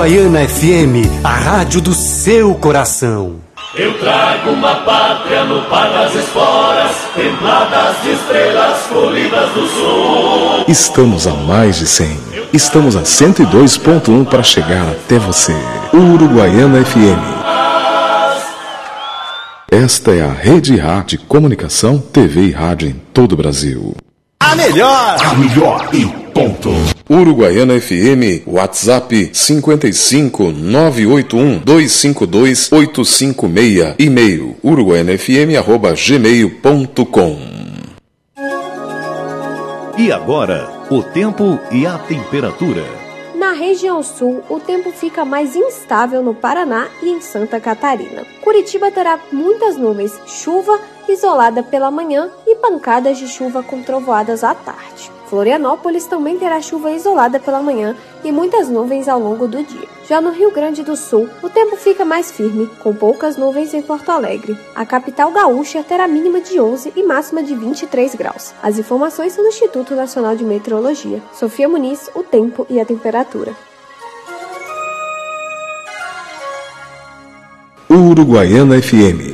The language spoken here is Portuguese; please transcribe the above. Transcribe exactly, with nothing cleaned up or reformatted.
Uruguaiana F M, a rádio do seu coração. Eu trago uma pátria no par das esporas, templadas de estrelas colhidas do sul. Estamos a mais de cem. Estamos a cento e dois ponto um para chegar até você. Uruguaiana F M. Esta é a Rede Rádio de Comunicação, T V e Rádio em todo o Brasil. A melhor! A melhor e ponto. Uruguaiana F M, WhatsApp cinquenta e cinco, nove oito um, dois cinco dois, oito cinco seis, e-mail uruguaianafm arroba gmail ponto com. E agora, o tempo e a temperatura. Na região sul, o tempo fica mais instável no Paraná e em Santa Catarina. Curitiba terá muitas nuvens, chuva isolada pela manhã e pancadas de chuva com trovoadas à tarde. Florianópolis também terá chuva isolada pela manhã e muitas nuvens ao longo do dia. Já no Rio Grande do Sul, o tempo fica mais firme, com poucas nuvens em Porto Alegre. A capital gaúcha terá mínima de onze e máxima de vinte e três graus. As informações são do Instituto Nacional de Meteorologia. Sofia Muniz, o tempo e a temperatura. Uruguaiana F M.